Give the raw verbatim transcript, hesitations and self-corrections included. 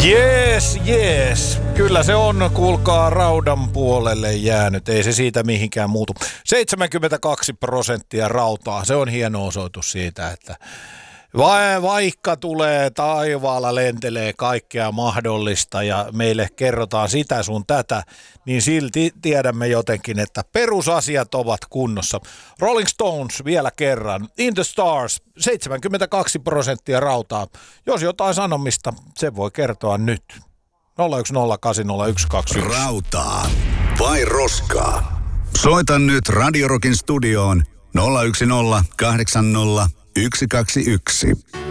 Jees, jees. Kyllä se on, kuulkaa, raudan puolelle jäänyt. Ei se siitä mihinkään muutu. seitsemänkymmentäkaksi prosenttia rautaa. Se on hieno osoitus siitä, että Va- vaikka tulee taivaalla, lentelee kaikkea mahdollista ja meille kerrotaan sitä sun tätä, niin silti tiedämme jotenkin, että perusasiat ovat kunnossa. Rolling Stones vielä kerran. In the Stars, seitsemänkymmentäkaksi prosenttia rautaa. Jos jotain sanomista, se voi kertoa nyt. nolla yksi nolla kahdeksan nolla yksi kaksi yksi. Rautaa vai roskaa? Soita nyt Radio Rockin studioon nolla yksi nolla kahdeksan nolla yksi kaksi yksi.